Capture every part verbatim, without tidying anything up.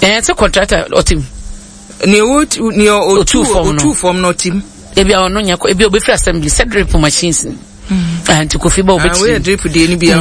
Eh, it's a contractor or team. Near wood, near or two from two from no team. Ebi a ono nya ebi obi free assembly set drip machines and to Kofi ba obi we drip de ni bia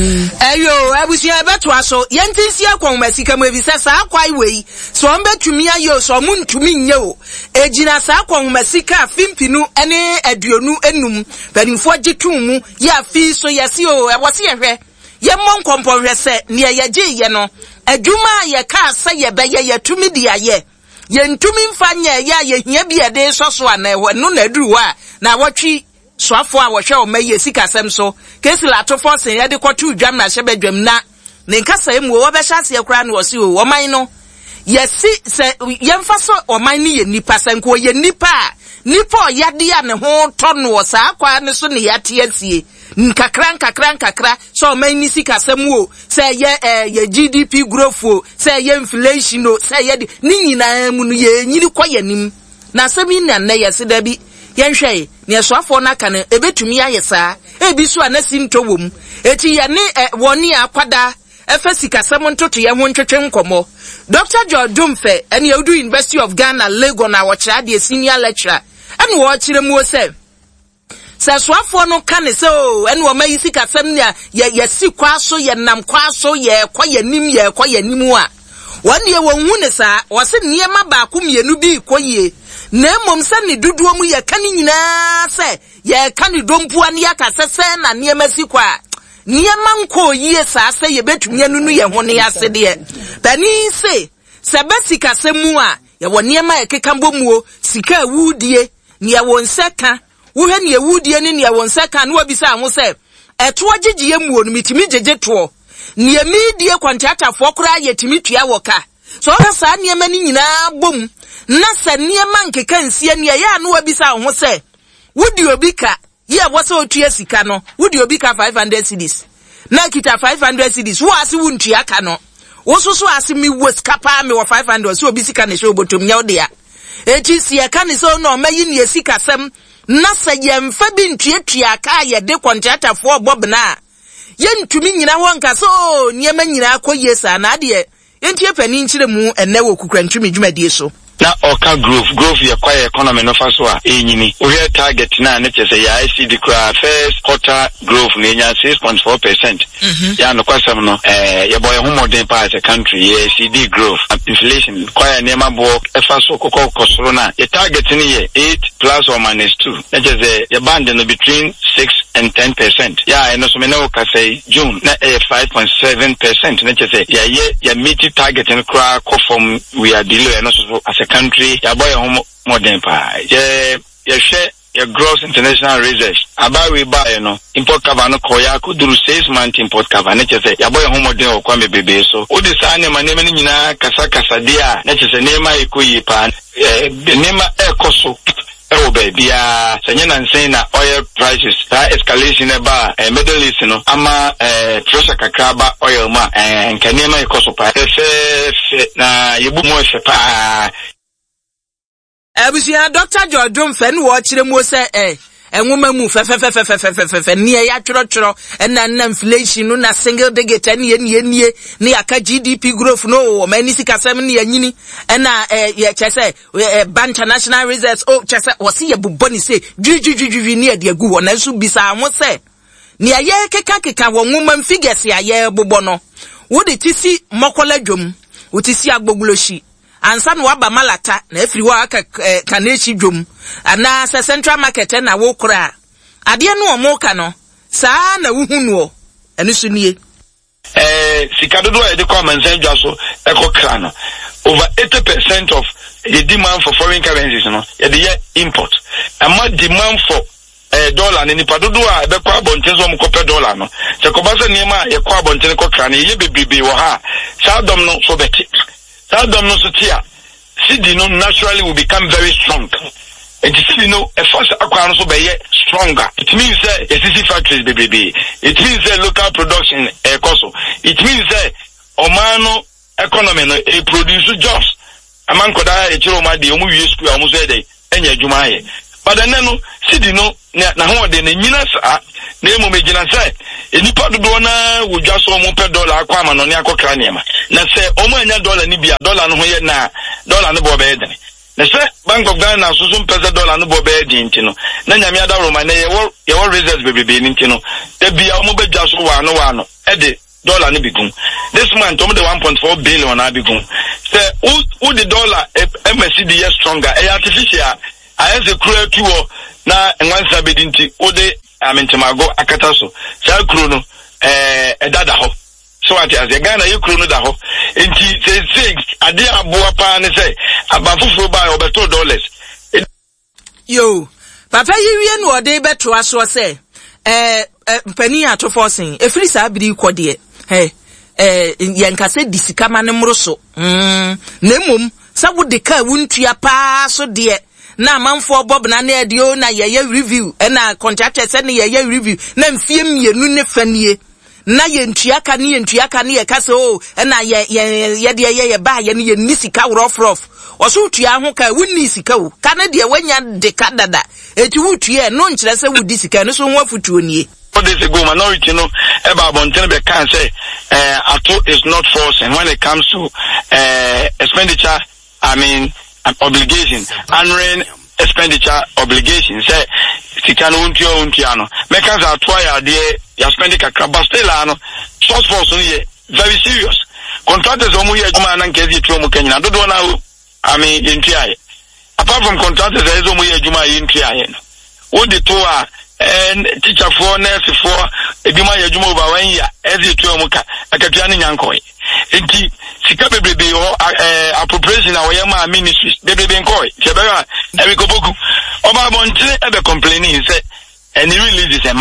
ayo abusia beto aso yentisi akon masika mu ebi se sa akwai wei so on betumi ayo so mu ntumi nye o ejina sa akon masika fimpinu ene aduonu enum panimfo gitum mu ya fi so yesi o e wose yehwe ye mon kompon se ne ye gye ye no adwuma ye ka sa ye be ye yetumi dia ye yentumi mfanya ya ye hia bia de soso ana ewo no na duru wa na wotwi soafo a wo hwe o maye sikasem so kesi lato force ye de kwotu dwam na hye badwam na ne nkasa emu wo be hyase ekura no osi o oman no yesi se yemfa so oman ni ye nipa sanko ye nipa nipa yade a ne ho to no sa akwa ne so ne yate asie nkakra nkakra nkakra so oman ni sikasem o se ye ye G D P growth o se ye inflation o se ye ni nyina mu no ye nyini kwayanim na sami na na yesi da bi yenhwe ne soafo na ka ne ebetumi ayesa ebi so anasi ntowom eti ye ne woni akwada efa sikasem ntoto ye ho ntwetwe nkomo Doctor George Dumfe ene Udu University of Ghana Lagos na wochira de senior lecturer ene wo chire mu se se soafo no ka ne se o ene wo mayi sikasem ne ye ye sikwa so ye nam kwa so ye kwa ye nim ye kwa ye nim a woni ye wonhu ne sa wo se niema ba ko mienu bi koye na mom se ne duduo mu ye kan nyina se ye kan dompu an ya ka se se na niema sikwa niema nko yie sa se ye betumi anu nu ye ho ne ase de bani se se besika se mu a ye wo niema ye keka bomuo sika awudie ne ye won seka wo hwe ne awudie ne ne ye won seka no obisa ho se eto agigiye muo no mitimi jeje to ne midie contractor fo kura ye timi tua woka so sa niema ni nyina bom na se niema nkeka nsie ne ya no obisa ho se wudi obika ye wose otua sika no wudi obika five hundred cedis na kita five hundred cedis wo ase wuntua ka no wo so so ase mi wo skapa me wo five hundred so obi sika ne hwe obotom nya ode a eti sie ka ne so no mayi ne sika sem na se ye mfa bi ntuatua ka ye de contractor fo bob na ye ntumi nyina ho nka so niema nyina akoye sa na de entie pani nkyire mu enne wo kukura ntumi dwumadie so na oka growth growth ya kwa economy no faso a enyini we target na ne chese ya I C D kra first quarter growth ne nya six point four percent ya no kwasam no eh ye boy ho modern pa as a country ye C D growth inflation kwa ne mabo efaso kokko kosoro na ye target ni ye eight plus or minus two na chese ye band no between six and ten percent ya eno so me na ka say June na eh five point seven percent na chese ya ye ya meet target no kra ko from we are below eno so as a country ya boy home modern pa ye ye share your gross international research about we buy you know import cover no koya ko duru six month import cover na chese ya boy home modern o kwa me bebe so o de sa ne ma ne ni nyina kasa kasa dia na chese ne ma ekoyi pa eh ne ma ekoso ewo baby ah senye na nsen na oil prices that escalation eba eh, Middle East no ama eh, pressure kakraba oil ma eh, nkane ma ikoso pa efe na yebu mo efe pa abusia Doctor George Dumfe no wo kire mu se eh enwoma mu fe fe fe fe fe fe fe fe ne ya tworo tworo na na inflation no na single digit ne ne ne ne aka G D P growth no mani sikasem ne yanyini na eh ye chese bank national reserves oh chese wose ye buboni se dwidwidwidwi ne ade agu wo na so bisa mo se ne ye keka keka wo nwoma figures ya ye bobo no wo de tisi mokola dwom wo tisi agbogloshi ansa no aba malata na afiri wa aka kanechi dwom ana sa central market na wo kura ade no omo ka no saa na wuhu no enu so nie eh sikadodo e de kwa mansan dwa so e ko kra no over eighty percent of the demand for foreign currencies no e de import ama demand for eh dollar ni padodo a be kwa bonten so mo kopɛ dollar no se ko ba se niema ye kwa bonten ko kra no ye bebrebe wo ha saa dom no so beti saa dom no so tia cedi no naturally will become very strong. And you see, you know, a first acquire so be stronger. It means that uh, S C factories baby. It means that uh, local production uh, also. It means that uh, Omano economy no uh, produce jobs. A man could I a chiro ma di omu use school almost a day. Enya jumaye. but then no city no na ho de na nyina sa na mo megina say enipa dodo na wodwa so mo pe dollar akwa ma no ne akokra niema na say o mo anya dollar ni bia dollar no ho ye na dollar no bo be de na say Bank of Ghana so so pesa dollar no bo be de ntino na nyame adaro ma na ye wo ye wo reserves bebebe ni ntino da bia mo bedwa so wa no wa no e de dollar ni bigum this month om de one point four billion na bigum say who the dollar M S C D is stronger e artificial I as a cruel tour na enwansa bedinti ode amentimago akata so sa kru no eh edada ho so ati as e Ghana ye kru no da ho enti say say ade aboa pa ne say abafufuro ba obeto dollars yo papa yiwie no ode beto aso say eh mpani ato forcing e free sa biri kwode eh eh yankase disikama ne mroso mm na mum sabu de ka wuntua pa so de na manfo bob na na edio na ye review na contractor say na ye review na mfie mienu ne fanie na ye ntua ka ne ye ntua ka ne ye ka so na ye ye de ye ye ba ye ne ye nisika rof rof oso tua ho ka wunni sika wo ka na de wanya de ka dada eti wutua no nkyere se wudi sika no so ho afutuo nie four days ago minority no eba bonten be can say uh ato is not forcing when it comes to uh expenditure I mean an obligation and expenditure obligation say sika no untia untia no make us atwa de ya spend kakra still ano source force no ye very serious contractors omo ye juma na nkezi tu omo kanyina dodo na I mean intia apart from contractors there is omo ye juma intia ye no wo de to a and teacher for nurse for eduma ye juma over one year ezi tu omo ka akatua ne nyankoi enti sika bebrebe ho appropriation na we ma ministries bebrebe nkoi chebera e ko boku oba bonte e be complaining say and he releases a ma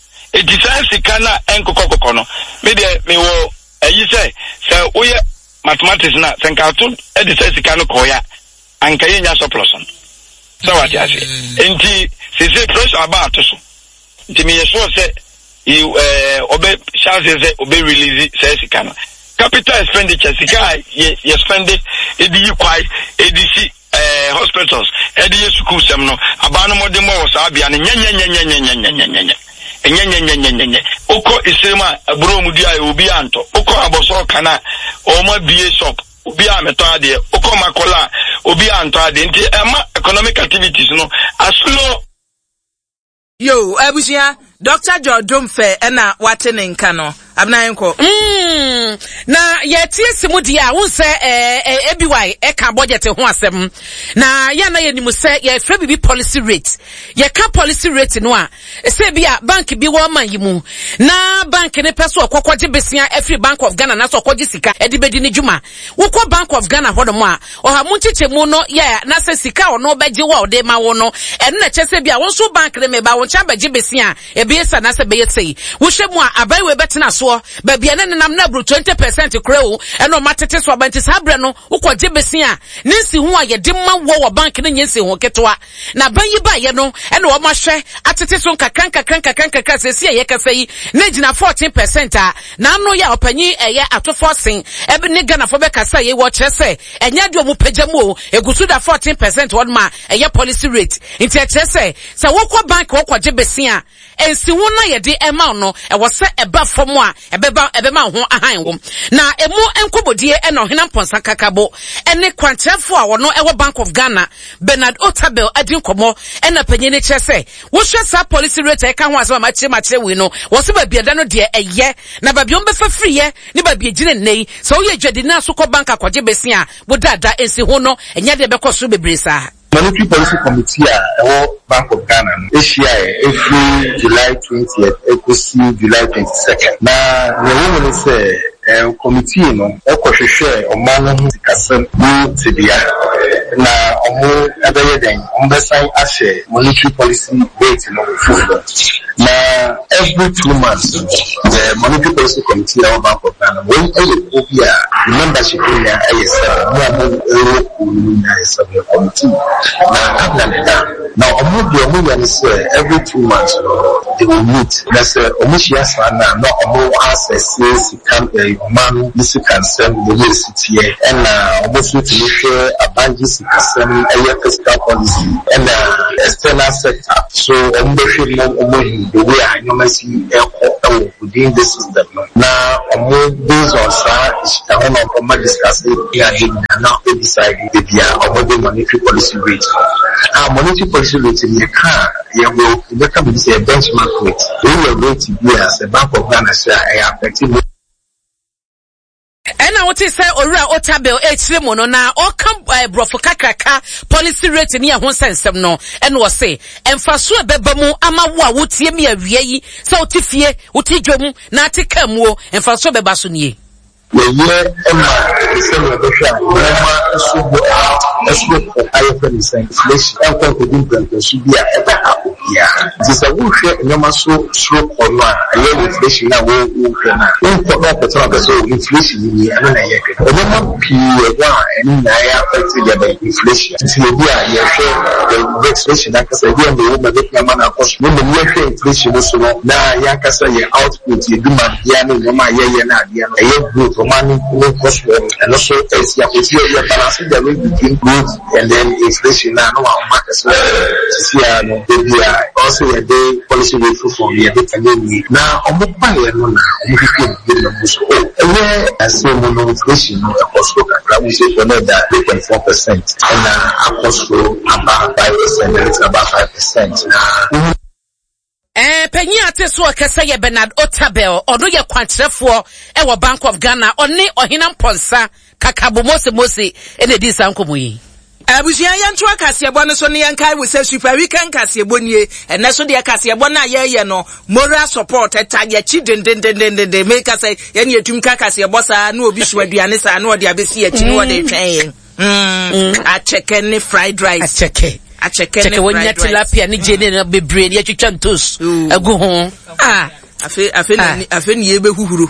e defense sika na enkokokoko no me de me wo ayi say say we mathematics na senka to e defense sika no koya anka ye nya surplus on so what you say enti se se pressure about so enti me so say you eh obe chances say obe release say sika no capital expenditure sika ye ye spend it e di kwai e di si eh hospitals e di school sem no aba no modern mo so abia ne nyenye nyenye nyenye nyenye nyenye nyenye nyenye nyenye oko isema aburo mu dia obi anto oko aboso kana o ma bie shop obi ameto ade oko makola obi anto ade nti ema economic activities no aslo yo abusia Doctor Jordum fe ena watene nka no abnayenko mm na ye tie simu dia wo se eh ebiwai e ka budget ho asem na ya na ye nimu se ye free bibi policy rate ye ka policy rate no a se bia bank bi wo man yimu na bank ne peso okokwaje besia every Bank of Ghana na so okwaje sika e di bedi ni djuma wo ko Bank of Ghana hodo mo a o ha mu chichemu no ya na se sika ono beje wo de ma wo no e na chese bia wo so bank ne me ba wo cha beje besia Biesa na se be yetsei wo hwemu a abai we betena so ba bia ne nam na bro twenty percent kreo e no matete so abanti sabre no ukwaje besia nsi ho a ye de ma wo wo bank ne nyensi ho ketwa na ban yi ba ye no e no wo mahwe atete so kakran kakran kakran kakran se se ye kasai na gina fourteen percent a na no ya opanyi eye atoforcing e be ne Ghana fo be kasa ye wo kyerese enya de omu pajamu egusu da fourteen percent won ma eye policy rate nti kyerese se wo kwa bank wo kwaje besia ensi ho na ye de ema no e wo se eba fom a ebeba ebema ho ahan wo na emu enkobodie e no hena ponsa kakabo ene kwantrefo a wo no e wo Bank of Ghana Bernard Otabel adin komo e na panyi ne kyerese wo hwe sa policy rate e ka ho asema machire machire we no wo se ba biada no de eye na ba biom be fa free ye ne ba bia gine nei so wo ye dwade na so ko bank akwaje besia bo dada ensi ho no enya de be koso bebresa Monetary Policy Committee at Bank of Ghana, Asia, every July twentieth, Ecosi July twenty-second. Now, the woman say, a committee, no, Oko share or Manu Kasam, Tibia. Now, Omo, other than Ombesan Ashe, monetary policy rate, no, Now, every two months, the Monetary Policy Committee of Bank of Ghana, when a membership in the I S L, committee. Now, other than that, now, every two months, they will meet. That's a Omushia Sana, not Omo access, can a man, this can send the city, and almost to share a banking system, a fiscal policy, and external sector. So, the way I normally see within the system. Now, based on such, I want to discuss it here and now they decide the the monetary policy rate. Our monetary policy rate in the car, you will become a benchmark rate. We will rate to be as a Bank of Ghana share a effective. And I want to say, Ora Otabel, H. Mono, now, or come by Brofokaka, policy rate in your one sense, no, and was say, and for sure, Bebamu, Amawa, would see me a V A, so Tifie, Utijum, Natikamu, and for sure, Bebasuni. The year Emma is a Emma Subo, I open inflation, and confident should be ever happen here. This is a wood, no so slow or not, a year inflation now, will inflation in the Amana. Remember, P. and I affected by inflation. Since you are the inflation, like I said, we are the woman that Yamana cost when the year inflation is so now, Yakasa, your output, you do my Yano, Yama, Yana, a year good. Money cost and also as you balance the rate between growth and then inflation now markets see also a day policy rate for me a bit now on the buy no now as so no inflation no cost we say for that three point four percent and now cost about five percent it's about five percent now. Eh, penny ate so akasa ye Bernard Otabel, odo ye kwantrefo e wo Bank of Ghana, oni ohinam ponsa kakabo mose mose ene di sankomo yi. Abusia yanto akasiebo no so ne yankai we say super weekend kasiebo nie, ene so de akasiebo na ye ye no moral support etaye chi den den den den den make say ye ne etum ka kasiebo sa na obi so aduane sa na ode abesi achi no ode twen yen. Mm, a chicken ni fried rice. A chicken. A chicken ni fried rice. Tilapia ni jene na bebre ni atwitwa ntos. Agu ho. Ah, afi afi ni afi ni ebe huhuru.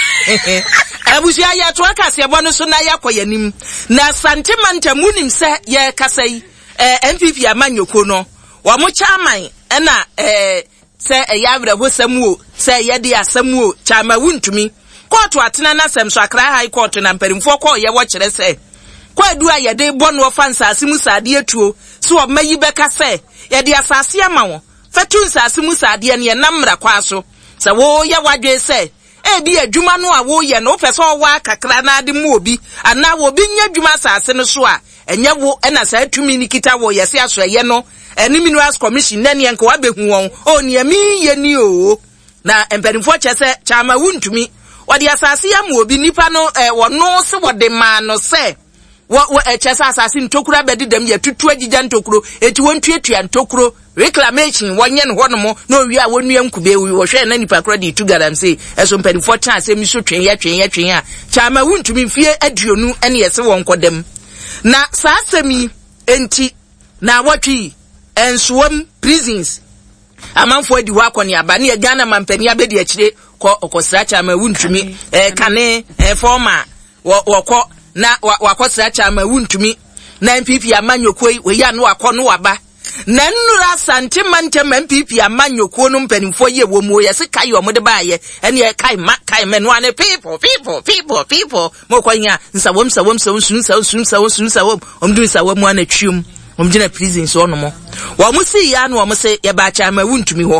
Abusia ya to akasiebo no so na yakoyanim. Na santimanta munim se ye kasai eh M P P amanyoko no. Wa mo chairman na eh se eyabre hosam o se ye de asam o chama wuntumi. Court atena na sem so Accra High Court na mperimfo ko ye wo kire se kwadu a ye de bonu ofansa asimu sade etuo so o mayi beka se ye de asase ama wo fatu nsasimu sade ne namra kwa so se wo ye wadwe se e bi adwuma no a wo ye no pese o wa kakra na ade mu obi ana wo bi nya adwuma asase no so a enye wo na sa atumi ni kita wo ye se aso ye no eni minerals commission na ne nka wa behu won o ne mi ye ni o na emperimfo chese chama wuntumi wadi asase ya mu obi nipa no eh wono se wode ma no se wo wo echesa asase ntokura bedi dem ye tutu agija ntokuro eti wontuatua ntokuro reclamation wonye no hono mo no wi a wonu yankube wi wo hwe na nipa kro di tugara mse eso mpanifo tan se mi so twen ya twen ya twen a chama wuntumi mfie aduonu ene yese won kodem na saa semi enti na watwi ensuom prisons amanfo adi wa akoni aba ne Ghana mampani abedi akire ko okosracha ma wuntumi eh kane eh forma woko na wakosracha ma wuntumi na M P P amanyokoi we ya no akọ no aba na nnura santimante M P P amanyoko no mpanimfo ye wo mu ye se kai o mode baaye ene ye kai ma kai menu ane people people people people mo kwanya nsawom sawom sawom sun sawom sun sawom sun sawom omdu sawom ane twum omgina prison so no mo wo mu si ya no wo se ye ba cha ma wuntumi ho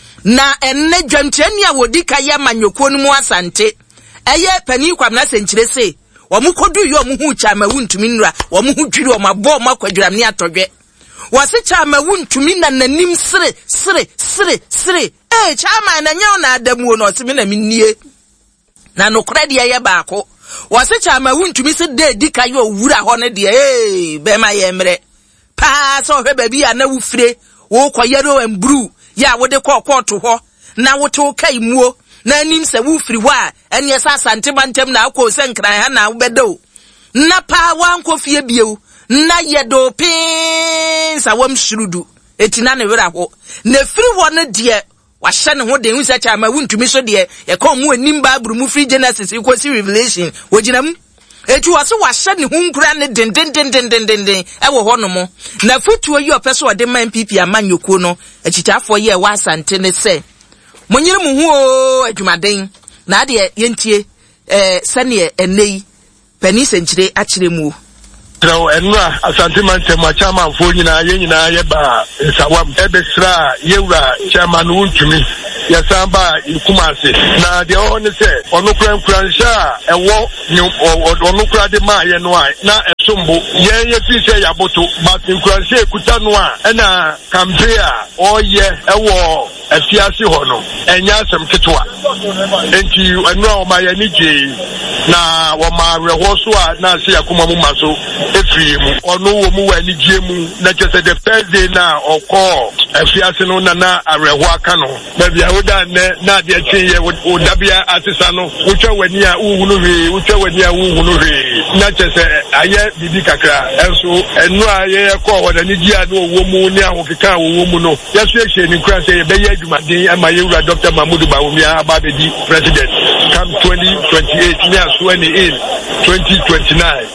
na enne dwantrani a wodi ka ya manyoko no mu asante eye pani kwamna senkyire se wo mu kodu yo mu hu cha ma wuntumi nura wo mu hu dwiri wo mabo makwadwuram ne atodwe wase chama wuntumi na nanim sire sire sire sire eh chama na nyaw na adamu no otimi na minnie na no krede ye baako wase chama wuntumi se de dika yo wura ho ne de eh be ma ye mre pa so hwe ba bi ana wufire wo koyero embru ya wo de kokoto ho na wo to kai muo na anim se wufiri ho a ene sa santibantem na akọ senkran ha na wo bedo na pa wan kofie bieu na yedo pin sa wam shurudu etina ne wera ho na firi won de wahye ne ho de hu sɛ Chairman wuntumi so de ye kom mu anim Bible mu free Genesis equals Revelation woginam etu wase wahye ne ho nkura ne den den den den den den e wo ho no mo na futuo yi opeso ode man P P amanyoko no akitafo ye wa asante ne se monyere mu hu adwumaden na ade yentie eh sane enei pani senchire akire mu Now, and Asante Mantema, Chairman, for you, Yena, Yeba, Sawam, Ebesra, Yura, Chairman, Wuntumi, Yasamba, Kumasi. Now, the owner said, Onukran Kransha, a walk, or Onukra de Ma, Yanwai, na a Sumbu, Ye, Fisa Yaboto, but in Kransha, Kutanwa, and a Campea, or Ye, a war, a Fiasi Hono, and Yasam Ketua. And you, and now my energy, na Wama Rehosua, Nasi Akumamumaso. Efri mu ono wo mu wani gemu na chese the first day na oko afiase no na na areho aka no na bia woda ne na de cheye wodabia asesa no wotwa wani a uhunu hwe wotwa wani a uhunu hwe na chese aye bibi kakra enso enu a ye ko woda ni dia no wo mu ni ahokeka wo mu no yeso ehye ni kura se ye be ye adwumaden ama ye wura Doctor Mahmoud Bawumia ababedi president come twenty twenty-eight ni aso ani in twenty twenty-nine.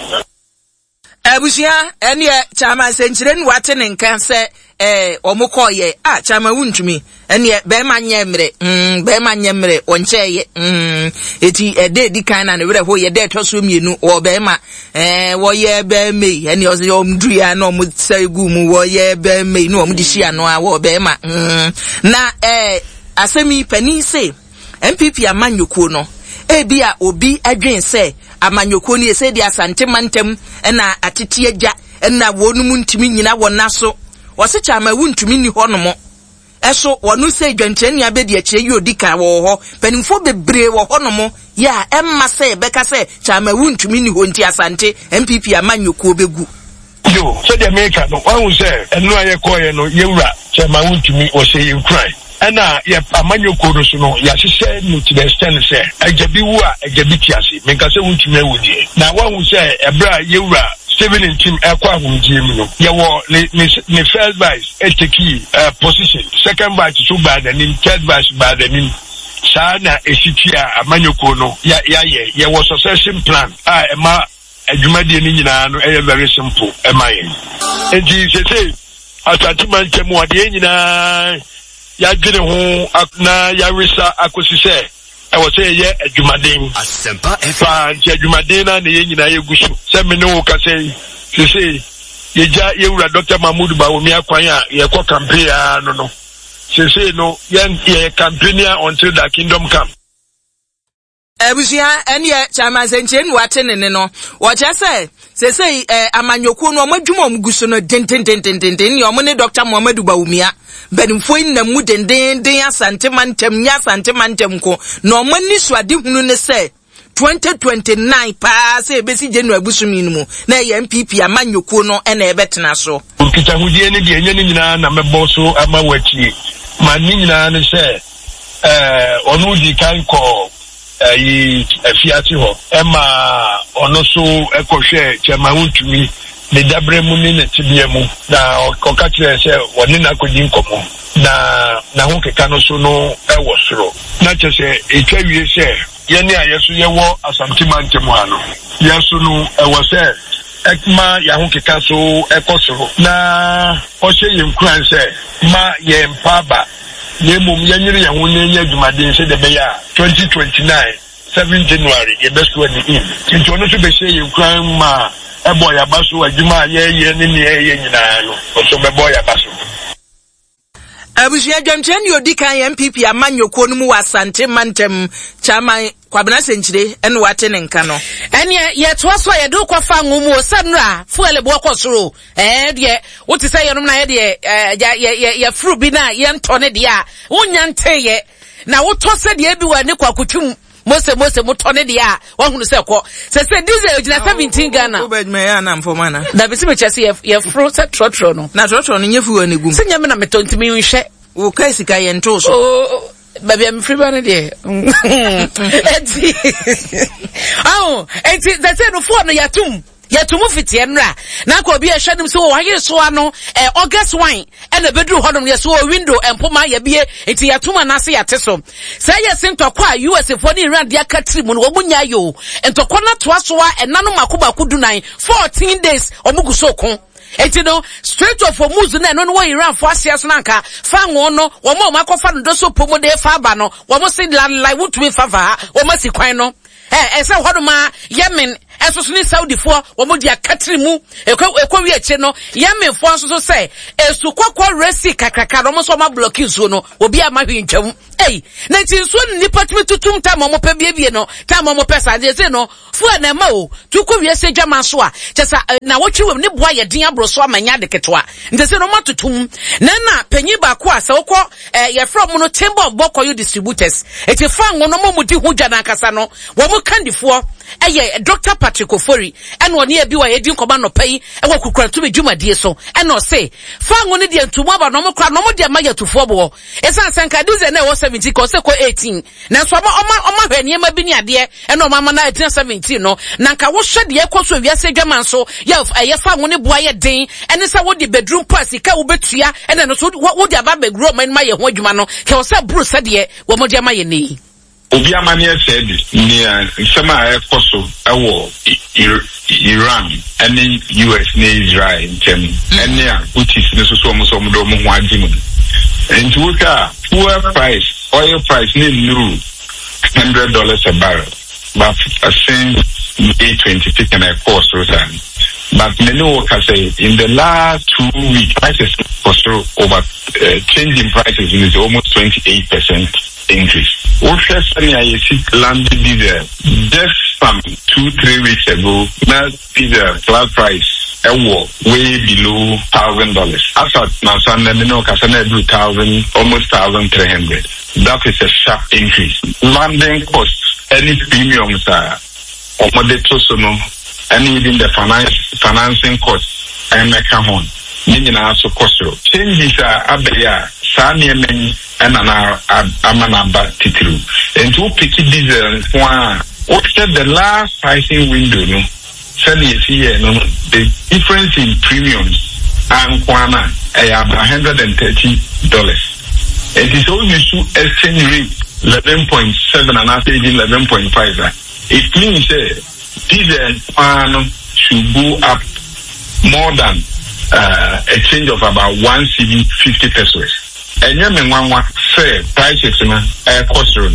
Abusia ene Chairman senchire nu wate ne nkan se eh omokoye ah Chairman wuntumi ene be ma nyemre mm be ma nyemre oncheye mm eti ede di kan na ne were ho ye de toso mienu wo be ma eh wo ye be mei ene o se omdru ya na omu segu mu wo ye be mei na omu di hia no a wo be ma mm na eh asemi pani se M P P amanyoko no ebia obi adwen se amanyoko ni ese di Asante Mantem na atete agya na wonum ntimi nyina wonaso wose Chairman wuntumi ni honomo eso wonu se dwantani abedi akire yi odika wo ho panimfo bebre wo honomo ya emma se beka se Chairman wuntumi ni ho nti Asante M P P amanyoko begu yo so the maker no one say enu aye koye no yewura Chairman wuntumi o say you cry ana ya amanyoko no so no ya hye no to the extent say ajabi wu a ajabi tiase menka se wuntumi awudie na one say ebra yewura Steven in team ekwa hunjie mu no ye wo ne first vice eteki uh, position second vice to bad and in third vice bad and in sana esitia amanyoko no ya ya ye ye wo succession plan ah ema adwumade ni nyina no e very simple ema ye enti se se Asante Mantem wade nyina ya dwene ho na ya resa akosise e wo se ye adwumaden asempa efa nti adwumaden na ne ye nyina ye gusu se me no ka se se se ye ja ye wura Doctor Mahmoud Bawumia kwan a ye ko campaign a no no se se no ye campaign until the kingdom come. Ebusia ene Chairman senchire nu wate ne ne no wo che se se se eh amanyoko no omadwuma omguso no den den den den den den yo mo ne Doctor Mahmoud Bawumia benimfo na mu den den den Asante Mantem nya Asante Mantem ko no omani suade hunu ne se twenty twenty-nine pa se besi jenu abusumi nu mu na ye M P P amanyoko no ene ebetena so okita hudie ne de enye ne nyina na mebo so ama wachi ma ni nyina ne se eh onu di kan ko ayi afiati ho ema ono so ekohwe Chairman wuntumi ne dabre mu ni ne tibia mu na oka kire se woni na kodi nkomo na na ho keka no so no ewo soro na chese etwawie se ye ne ayeso ye wo Asante Mantem ano yeso no ewo se ekma ya ho keka so ekosoro na o se ye nkran se ma ye mpaba Nemum yanyere ya wonye nya dwumaden se de be ya twenty twenty-nine seventh January ye best one in nti ono so be se ye nkran ma ebo ya baso adwuma ye ye ne ne ye nyina no so be boy ya baso abusia dwantani odika M P P amanyoko no mu Asante Mantem Chairman Kwabena senchire ene wate ne nka no ene ye to so ye do kwafa ngomu o sanra fuele bo kwosoro eh de wote say yenom na ye de ye ye fru bi na ye ntone de a wonya nteye na woto se de bi wa ne kwakotwum mose mose motone de a wahunu se ko se se diesel ogina seventeen Ghana obedme ya na mfoma na da bisi me chese ye ye fru se trotro no na trotro no nyefu wa negum se nyame na metontimi nhwe wo kai sika ye nto so oh baby I'm free ban there eti oh eti that say no phone no yatum Yetumu fiti enra. Na ko bi e hwedum so wo haye so ano eh August wine e na bedru hodom ye so window empoma ye bie enti yatuma na se yate so. Say yes ntokwa U S for ni Iran dia katri mu no omunya yo. Ntokwa na toa so a enano makoba kudunan fourteen days omugu so kon. Enti no straight off for muzu na no no Iran for asias na nka fa won no wo ma makofa no do so pomo de fa ba no wo mo se like wutumi fa fa wo ma si kwan no eh ese hodoma Yemen eso so ni Saudi fo wo mo dia katri mu ekwa wi eche no Yemen fo so so say esu kwakwa resi kakraka no mo so ma block nsuo no obi ama hwi ntwam ei na ti nsuo ni patimi tutum ta mo pe biebie no ta mo pesa de se no fu na ma o tukwa wi ese dwama so a chesa na wotwe wem ni boa ye din abro so amanya de ketwa ndese no matutum na na panyi ba ko ase wokọ ye from no Chamber of Bokoyo distributors eti fa ngo no mo mudi hu dwa na kasa no wo mo kandifo eye Doctor Patrick Ofori ene woni e bi wa ye din koba no pai e wa kukura to be dwumadie so ene o say fa ngo ne de ntumo aba no mo kra no mo de ma yatufo bo esa sanka dize na wo seventy ko se ko eighteen na so ma oma oma hwani ma bi ni ade ene o mama na eighteen seventeen no na nka wo hwe de ko so wiase dwaman so ye ye fa ngo ne boa ye den ene sa wo de bedroom pass ka wo betua ene no so wo de aba begro man ma ye ho adwuma no ke wo se bru se de wo mo de ma ye nei obi amani said near nsema ekoso ewo Iran and U S and Israel tem and ya utis ne so so mo so mo do mo ho agimu and to ka poor price oil price ne nuru one hundred dollars a barrel but a since May twenty-fifth and a course but many workers say in the last two weeks prices for sure over uh, changing prices is almost twenty-eight percent increase. What I see landed diesel just some two, three weeks ago, that diesel flat price a war way below thousand dollars. As at now Sunday, no Casana do thousand almost thousand three hundred. That is a sharp increase. Landing costs, any premiums are or no, and even the finance financing costs and make a home. Meaning also cost. Changes are up there, Sanya men and an amanamba titru. And to pick diesel one what's the last pricing window no? Send you see no the difference in premiums and kwana about one hundred and thirty dollars. It is all issue exchange rate eleven point seven and after eleven point five. It means uh, diesel one should go up more than uh, a change of about one C D fifty pesos. And you mean one say prices na air cost room.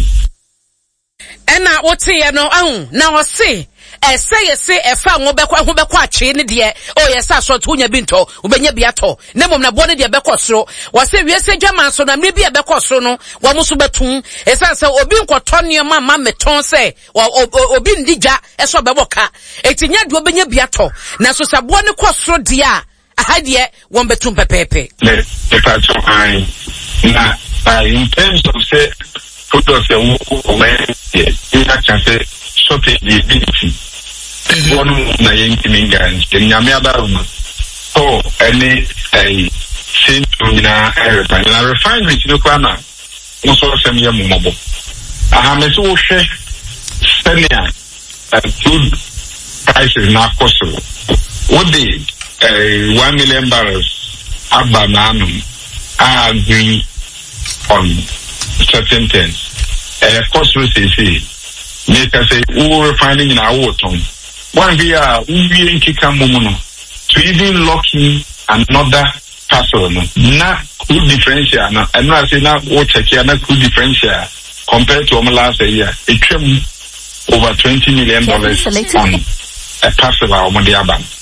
And now what say no oh now I say e say e say e fa ngo bekwa ho bekwa ache ne de o ye sa so to nya binto ubenya biato ne mom na bo ne de bekọ soro wo say wi se dwaman so na me bia bekọ soro no wo mo so betun e say say obi nkoto ne ma ma meton say obi ndigya e so beboka etinya de obenya biato na so sabo ne kọ soro de a ahadie won betun pepepe le e pa so ai na in terms of say products that we make in that chance shortage the ability one na yanking guns in Yamiaba so any a same to na refine na refinery no kwana no so sem ya mumobo aha me so hwe senia good prices na cost what the uh, one million barrels abananu agree on certain things. Uh, of course, we say, make us say, we're refining in our water. One we are, we in Kikamuno, to even lock in another parcel, not good differential, and not say, not water here, not good differential, compared to our last year. It came over twenty million dollars on a parcel of Modiaban.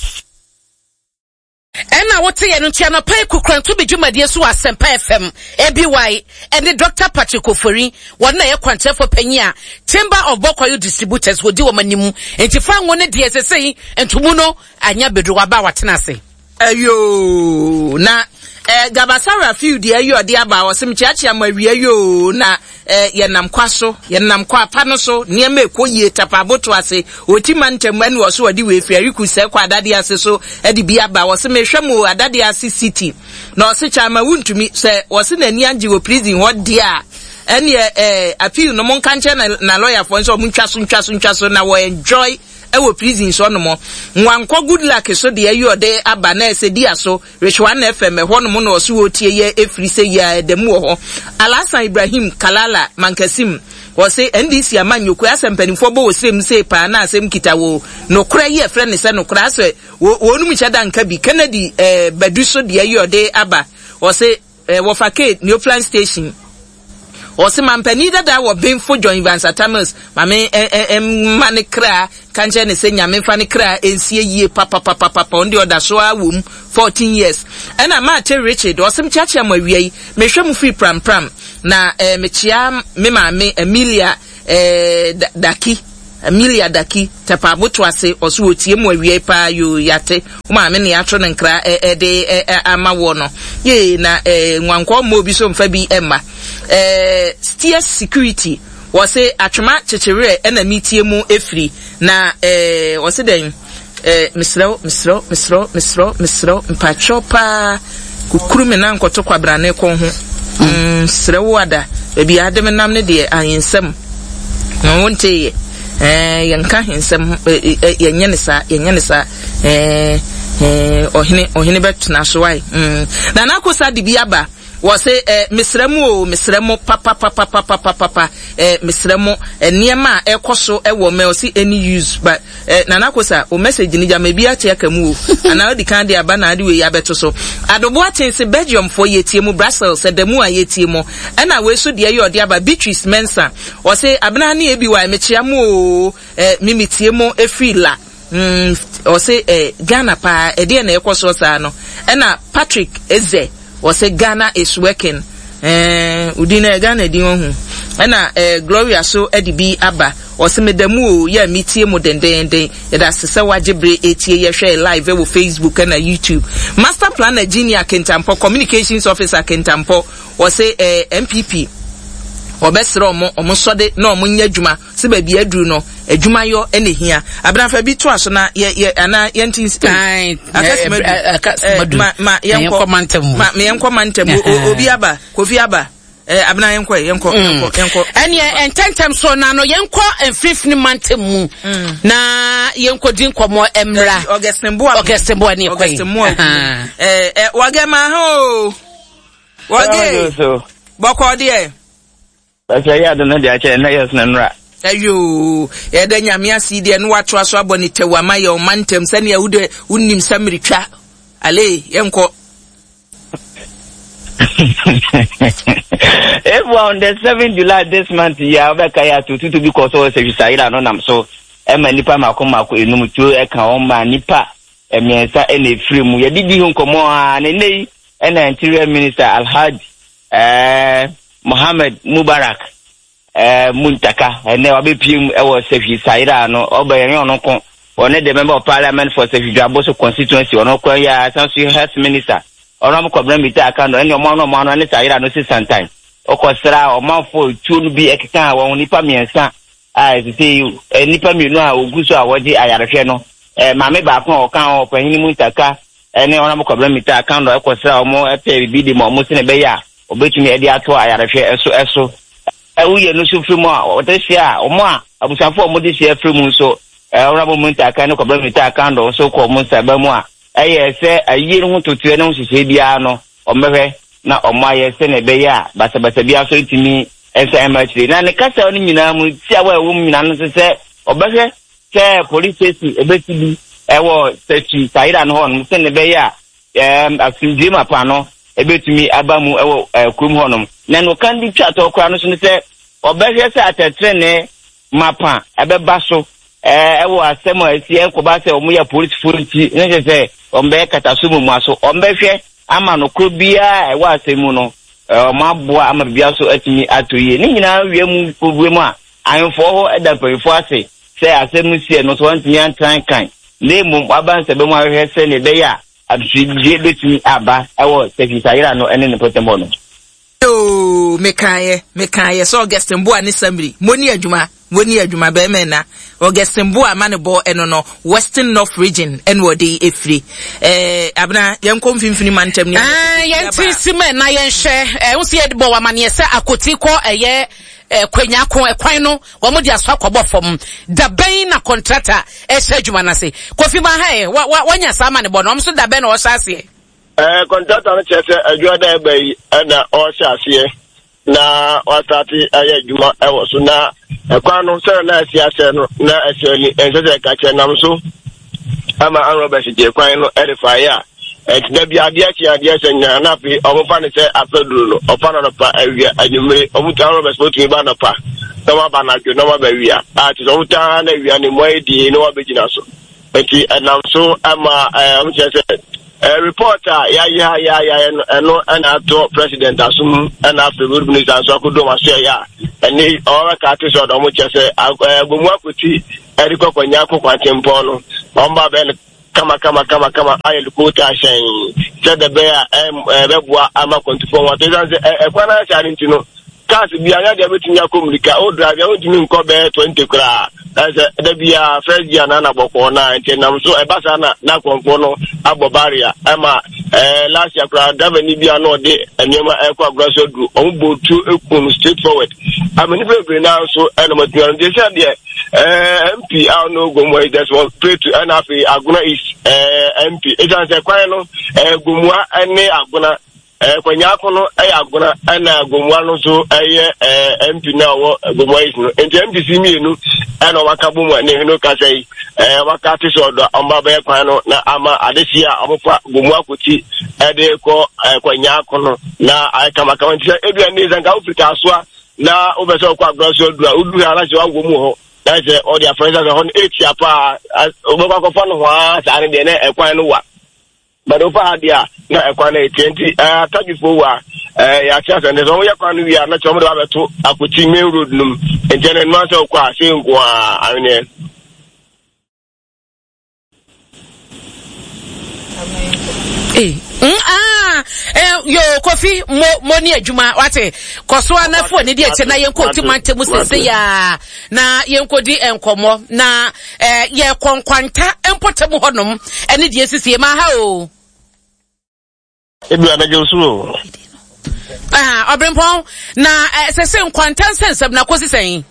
Ena wote ye no tia no pa ekukrantu be dwumadie so Asempa F M A B Y and the Doctor Patrick Ofori won na ye kwantefo panyi a Chamber of Bokoyo distributors wodi wo manimu enti fa ngo ne de sesei entumu no anya bedru aba watena se ayo na eh Gabasara field ye yo de aba wo sem chiachi amawie yo na eh ye nam kwaso ye nam kwa pa no so ne ma ekoyie tapaboto ase otima ntemani wo so wadi we fi ariku se kwa adade ase so e de bi aba wo sem hwemu adade ase city na o se chama wuntumi se wo se nani anje wo prison wo de a ene eh appeal no mon kanche na, na lawyer for so mun twaso twaso twaso na wo enjoy ewo prison so no mo nwankọ good luck so de ayi ode aba na ese dia so Rechwan F M ho no mo no so otie ye efri se ya edemu ho Alasan Ibrahim Kalala Mankasim wose N D C amanyoku asempanifo bo wosem se pa na asem kita wo no kra ye frɛ ne se no kra so wonu mu chada nka bi Kennedy eh badu so de ayi ode aba wose eh, wofake Neoplan station wose mampani dada wo benfo John Vance Atamas mame em mane kra kanje ne se nyame fa ne kra ensie yie papa papa papa on de oda so awom fourteen years ena ma te Richard wose mchiachi ma wiei mehwe mu free pram pram na eh, mechia me mame Amelia eh, Daki Amelia Daki tapa boto ase oso otie mu awie pa yo yate uma me ne atro ne nkra e de amawo no ye na nwanko mo bi so mfa bi emma eh Steers Security wose atwema chechire na mitie mu efri na eh wose den eh misro misro misro misro misro mpacho pa kukuru me na nkoto kwabrane ko ho mm srewo ada ebi adem nam ne de ayensem no wonte eh yanka hensem yenye ne sa yenye ne sa eh eh ohine ohine betuna so wai mm na nakosa de bi aba wose eh misremu o misremu papa papa papa papa eh misremu niema ekoso ewo me o si any use but eh na nakosa o message ni jama bi atia kamu o ana odi kan de aba na ade we abeto so adobo atense Belgium for yetie mu Brussels edemu ayetie mu na we so de ye odi aba Beatrice Mensa wose abna na ebi wa mechia mu o eh mimitie mu efila mm wose eh Ghana pa e de na ekoso sa no na Patrick Eze wose Ghana is working eh udina Ghana di ho na eh Gloria so edibi aba wose medamu o ya mitie mo dendenden ya da sese wagebre etie ye hwe live e wo Facebook na YouTube Master Planner Junior Kentampo Communications Officer Kentampo wose eh M P P obesere omo omo sode na omo nya adwuma se ba bi aduru no adwuma yo enehia abranfa bi to aso na ye ana ye ntin ai akasimadu ma ma yenko ma me yenko mantam obi aba Kofi aba eh abna yenko yenko yenko ene ententem so na no yenko enfifni mantam mu na yenko din komo emra August Mbo August Mbo ni August Mbo eh eh wage ma ho wage boko de Asa ya do na dia che na yes na nra ayo e da nyame aside no wato aso aboni tewa ma ye o mantem sane ya wude unnim samiritwa ale yenko if on the seventh July this month ya be ka ya to to because o se bisaira no nam so e ma nipa makoma ko enum tu e ka o ma nipa e miensa e na free mu ye didi hu nkomo a ne nei e na interior minister Alhaji eh Mohammed Mubarak eh Muntaka ene wabe pim e wo Sefi Saira no obayen ono ko one the member of parliament for Sefi Dwaboso constituency ono ko ya sansu health minister ono mo problem ita aka no ene omo no mo no ne Saira no si sometime okosra omanfo tunu bi ekeka won nipa miensa ai ti e nipa mienu a oguso a wodi ayarehwe no eh mame ba ko kan o panyin Muntaka ene ono mo problem ita aka no okosra omo epe bi di mo mo se ne be ya obetumi edi ato ayarehwe eso eso ewuye no so fremu a otehia omo a abusafo omo de hia fremu so Honorable Muntaka no problem ita aka ndo so ko mo saba mu a eye se ayi no totue no hihye bia no omehwe na omo aye se ne be ya basabasa bia so itimi ensa emachiri na ne kasa no nyina mu ti awa ewo mu nyina no se obehwe se police station ebetibi ewo sechi Saira no ho no se ne be ya em asimdie mapa no ebetumi abamu ewo krum honom na no kan di twa to kwa no so se obehwe se atetre ne mapa ebeba so eh ewo asemo esi enkoba se omu ya police forti ne se ombe katasumu mu aso ombehwe ama no krobia ewo asemu no omaboa ama bia so atimi atoye ni nyina wiemu obuemu a anfo ho edapefo ase se asemu sie no so antimi antran kan le mum abanse be mu ahwe se ne be ya aduje betimi aba ewo Sefi Saira no ene ne potembo no yo mekaye mekaye so August Mbo ani samri moni adwuma moni adwuma be mena August Mbo amane bo eno no Western North region enwo de efri eh abna yenko mfimfini mantem ni ah yenti sime na yenhwe eh unsi ye de bo amane se akoti ko eye eh kwenya ko ekwan no wo mo dia so akobọ fom da ben na contractor e hye adwuma na se Kofi ba ha wanya sama ne bo no so da ben na o hye ase eh contractor no chese adwuma da eba yi na o hye ase na wasati aye adwuma e wo so na ekwan no se na ase ase no na ase ni ense ka che nam so ama Robert je kwan no edify ya et da bia dia chi adia senya na pe omopa ne se afeduru no opa no pa awia anyumre omuta Robert spotu ba no pa no ma ba na dwo no ma ba wia a ti so muta na wia ne mo edi no wa begina so enti anam so ama am che se reporter ya ya ya ya no ana to president asum ana afeduru minister so akodo ma so ya eni o ka ti so do mo che se agbomu akuti eri kokonya kokwa tempo no omba ben kama kama kama kama ayel kota shen said be em bebua ama kontifo wa to say e kwana sha rinti no cars bia ya de betunya communica o drive ya ntimi nko be twenty kra da bia first year na na boko na ntenam so e basa na na konfo no abobaria ama eh last year kra da ni bia no de enema e kwa grosso du on botu ekun straight forward amani be na so enema tuan de say de eh M P I no go more just one pray to N F A Aguna is eh M P it is a kwan no eh gumwa ene Aguna eh kwanya kono eh Aguna ana gumwa no so eh M P na wo gumwa is no enti M P C mi enu ana waka bomu ne no ka sai eh waka ti so do omba be kwan no na ama adesia omofa gumwa kuti eh de ko kwanya kono na ai kama kama ntia ebia ne zanga Africa so na obeso kwa grosso do udu ala se wa gomu ho that's uh, all their friends are on eight chapa oboka ko fa no wa sare de na ekwan no wa but over dia na ekwan na twenty uh tagifo wa eh ya cha se ne so ya kwan wi na chomo de ba beto akoti main road num enten no so kwa se nko a ane eh mm ah eh yo Kofi mo mo ni adwuma wate koso anafo ne de eche na yenko ti mantemu sese ya na yenko di enkomo na eh ye konkwanta empotemu honom ene de sese ma ha o ebi anaje usuro ah obrempon na sese nkwanta sensem na kosi sen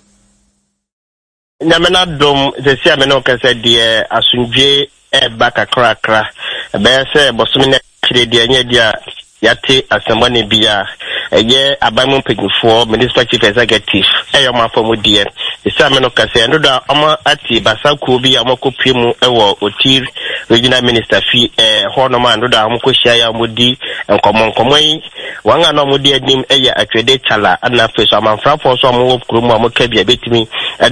nyamena dom sese amena okase de asunje e baka kra kra be se bosumi na kire de anya dia yate asembane bia eye abamu pegifo municipal chief executive eyo mafomu die isa me no kase ndo da ama ati basaku bi amakopiemu ewo otir regional minister fi eh hono ma ndo da amakohia ya modi enkomo nkomo yi wanga no modi adim eye atwede chala ana feso amanfrafo so amwo kurumu amoka bia betimi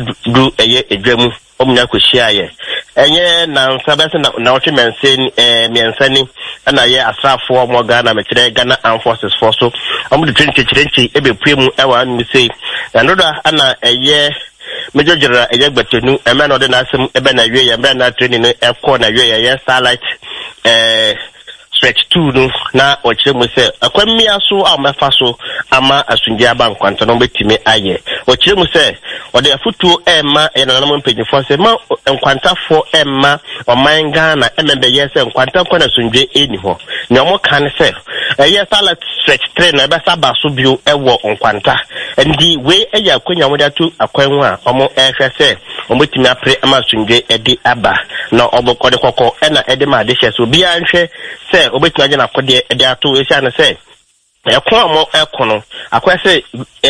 du eye edwamu omnya kohia ye enye na nsabese na na oche mensen eh miensani ana ye asrafo mo Ghana metre Ghana Armed Forces force so amu de twenty twenty ebe puemu ewa mi say ndo da ana eye Major General Ejegbetenu eme no de na asem ebe na wie ye ebe na training no ekọ na wie ye Starlight eh stretch two no na oche mu se akwamia so amafa so ama asunje aba nkwanta no betime aye oche mu se ode afutuo ema e na na mpanyifo se ma nkwanta fo ema oman Ghana emebe ye se nkwanta kwa na sunje eni ho ne omo kan se eye Starlight stretch three na be saba so bio ewo nkwanta ndi we eya akwanya moda tu akwanwu a omo ehwe se omo timi apre ama sunje edi aba na obokode kokko e na edi ma de hye so bia nhwe se obetina je na kode edi ato esi ane se ekon mo ekono akwese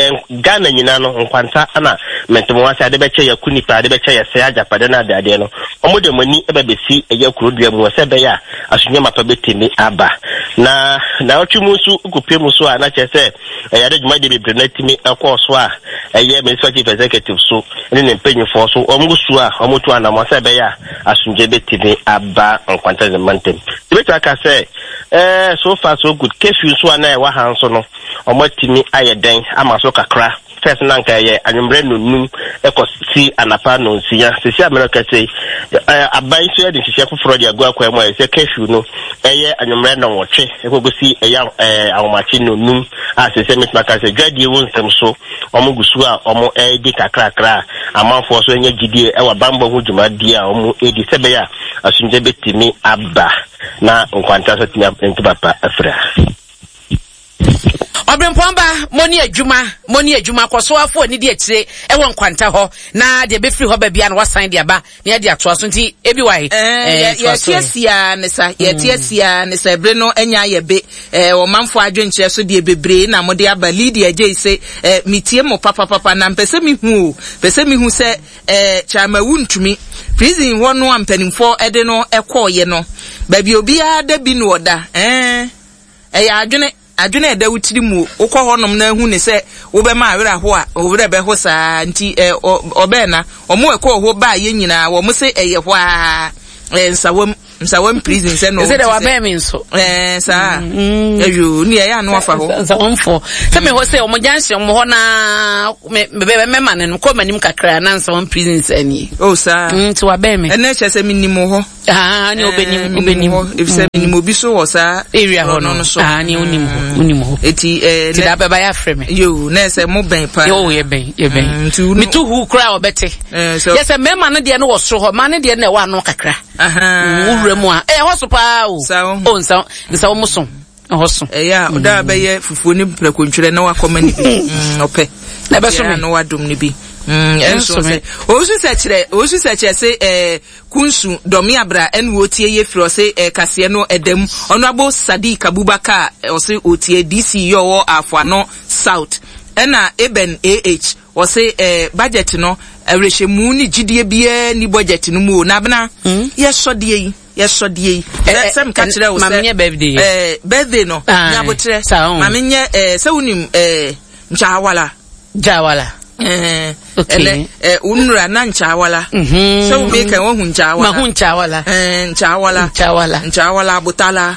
Ghana nyina no nkwanta ana mentemo wase ade beche ya kunipa ade beche ya se ajapade na ade ade no omo de mani ebe besi eya kurodua mu se be ya asunye mapa betimi aba na na otumusu ukupemu so ana chese eya de juma de bebre na timi ekoso a eya municipal chief executive so ene ne mpanyifo so omo su a omo tu ana mo se be ya asunye betimi aba nkwanta ze mantem beto aka se eh so far so good kefu so ana e wa hanso no omotimi ayeden amaso kakra first nanka ye anwumre nonum ekosi anapa no nsia sisi america say abai so ye de hihye foforo de agua kwa mo ye kefu no eye anwumre no wotwe ekogosi eya awomachi nonum a sisi mitmaka say dwadi wonsem so omogusu a omo edi kakra kakra amanfo so enya gidie e wa bambo hu dwumadi a omo edi sebe ya asunje betimi aba na nkwanta so tinya ntubapa afra Obrempomba moni adwuma moni adwuma kwaso afo ni de atire e won kwanta ho na de be free ho ba bia na wasan de aba na de ato aso nti ebi wai eh ye tiesia ne sa ye tiesia ne sa bre no anya ye be eh o manfo adwenche so de bebre na mo de aba lead agye se eh mitie mo papa papa na mpese mi hu pese mi hu se eh chama wuntumi prison ho no ampanimfo ede no ekoye no ba bi obi ada bi no oda eh eh ya adwene adwene eda wutiri mu ukọ honom na hu ne se wo be ma awere ho a wo be be ho saa nti obe na omo ekọ ho ba ye nyina wo mo se eye ho a nsawam nsawam prison se no se de wa be mi nso eh saa eyo ni ya no afa ho nsawam fo se me ho se omo janse omo ho na me be me ma ne no ko manim kakra na nsawam prison se ni o saa nti wa be me ene che se minim ho ah ni obenim obenim if se minim obi so ho saa area ho no ah ni onim ho onim ho eti eh ti da be ba ya frɛ me yo na se mo ben pa yo ye ben ye ben mi tu hu kra obete yes me ma ne de no wo so ho ma ne de na wa no kakra aha mu a eh hoso pa o o nsa nsa wo muso hoso eh ya oda ba ye fufuo ni prekontwere na wakoma ni bi ope na be so me no wadom ni bi mm enso se o su se kire o su se kire se eh kunsu domi abra en wo tie ye fro se eh kase no edam onuabo Sadiq Abubakar o se otie D C yo wo Afuano South ena Eben A H o se eh budget no awrehemu ni gidie bia ni budget no mu na bena ye so de yi ye so de yi sem ka kire o se mamnye birthday eh birthday no nyabotre mamnye eh se unim eh nchawala jawala eh ele eh unura na nchawala so we can wo nchawala ma hu nchawala eh nchawala nchawala nchawala butala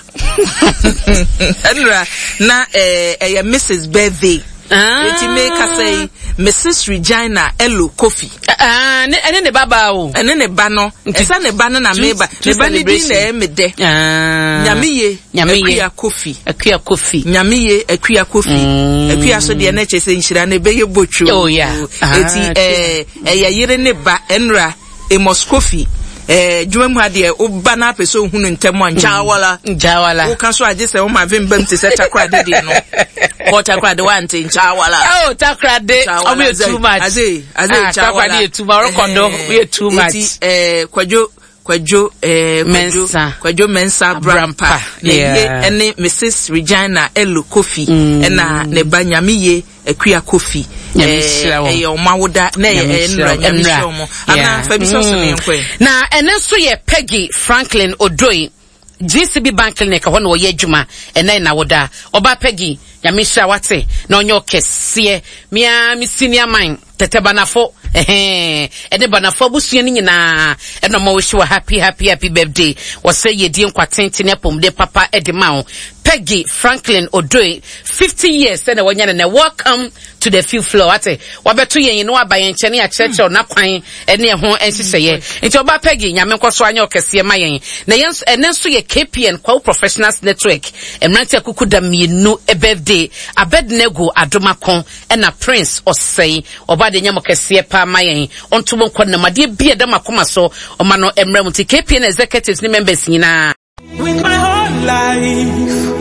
enra na eh eh Missus Birthday ah eti make us say Missus Regina Elo Kofi ah ne ene ne baba o ene ne ba no esa ne ba no na meba ne ba ne din na emede ah nyamiye nyamiye Kofi akua Kofi nyamiye akua Kofi akua so de na chese nhira na be ye botwo oh yeah eti eh eh yire ne ba enra Amos Kofi eh dwum ha de oba na peso hunu ntemu anjawala njawala wo kan so age se wo ma vembam te se takra de de no ko takra de wan te njawala oh takra de o be too much aze aze njawala takra de too much kondo we too much eh kwajo kwajo eh mensa kwajo mensa brampa ye ene Missus Regina Elo Kofi ena ne banyamiye akua Kofi eh eh o mawoda na eh enra nyamishomo ana fa bi so so ne nkwe na ene so ye Peggy Franklin Odoi G C B Bank Clinic ho na wo ye adwuma ene na woda oba Peggy nyamisha wate na onyo kese mia mi senior man tete banafo eh ene banafo busua ni nyina eno ma wo hwa happy happy happy birthday wo say ye die nkwatenten epom de papa edema Peggy Franklin Odoi fifty years na wonya na welcome to the fifth floor ate wabeto yen no aba yen chene a cheche na kwan ene ho ensiseye nti oba Peggy nyame nkoso anya okese ma yen na yen ene so ye K P N Kwa Professionals Network emranti akuku da mienu e birthday Abednego Adomakon ena Prince Osei oba de nyamo kese pa ma yen onto bonko na made bia da makoma so oma no emram nti K P N executives ni members nyina with my whole life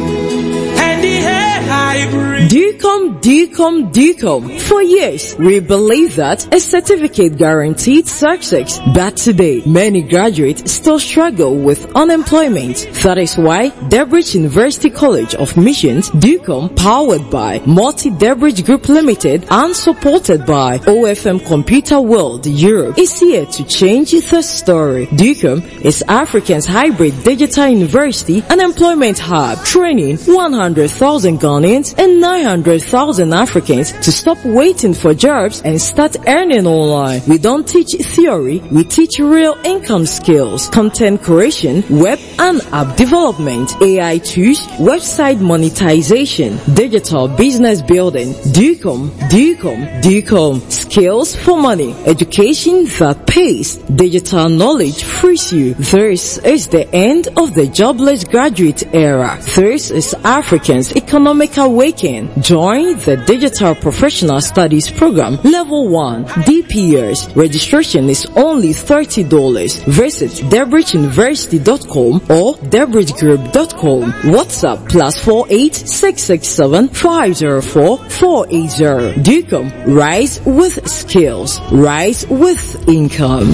and the air I breathe. DCOM, DCOM, DCOM. For years, we believe that a certificate guaranteed success. But today, many graduates still struggle with unemployment. That is why Debridge University College of Missions, DCOM, powered by Multi Debridge Group Limited and supported by O F M Computer World Europe, is here to change the story. DCOM is Africa's hybrid digital university and employment hub, training one hundred thousand Ghanaians and nine hundred thousand Africans to stop waiting for jobs and start earning online. We don't teach theory, we teach real income skills, content creation, web and app development, A I tools, website monetization, digital business building. DCOM, DCOM, DCOM. Skills for money, education that pays, digital knowledge frees you. This is the end of the jobless graduate era. This is Africans' economic awakening. Join the Digital Professional Studies Program Level one D P S. Registration is only thirty dollars. Visit debridge university dot com or debridge group dot com. WhatsApp plus four eight six six seven five zero four four eight zero. DUCOM, rise with skills, rise with income.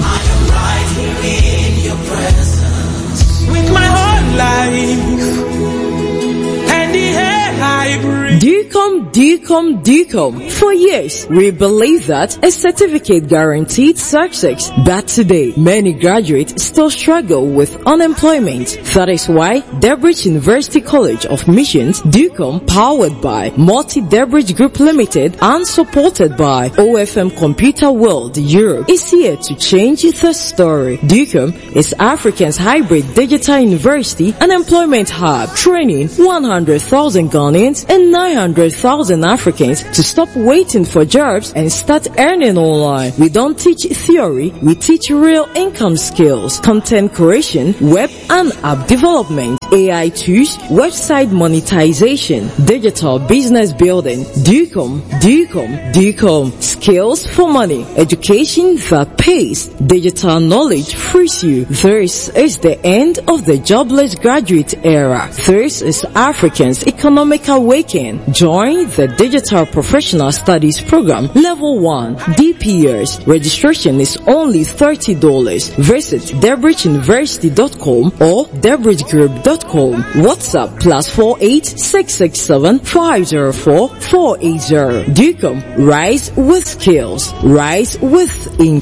With my whole life and the air I breathe. DUCOM, DUCOM, DUCOM. For years, we believe that a certificate guaranteed success. But today, many graduates still struggle with unemployment. That is why Debridge University College of Missions, DUCOM, powered by Multi Debridge Group Limited and supported by O F M Computer World Europe, is here to change the story. DUCOM is Africa's hybrid digital university and employment hub, training one hundred thousand Ghanaians and nine hundred thousand Africans to stop waiting for jobs and start earning online. We don't teach theory, we teach real income skills, content creation, web and app development, A I tools, website monetization, digital business building. DUCOM, DUCOM, DUCOM. Skills for money, education that pays. Digital knowledge frees you. This is the end of the jobless graduate era. This is Africans' economic awakening. Join the Digital Professional Studies Program Level one D P S. Registration is only thirty dollars. Visit debridge university dot com or debridge group dot com. WhatsApp plus four eight six six seven five zero four four eight zero. DUCOM, rise with skills, rise with income.